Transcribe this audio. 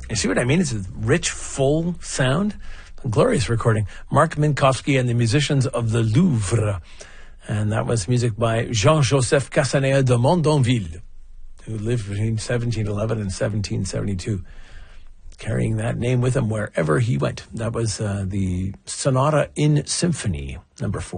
You see what I mean? It's a rich, full sound. A glorious recording. Mark Minkowski and the Musicians of the Louvre. And that was music by Jean-Joseph Casanea de Mondonville, who lived between 1711 and 1772, carrying that name with him wherever he went. That was the Sonata in Symphony, number 4.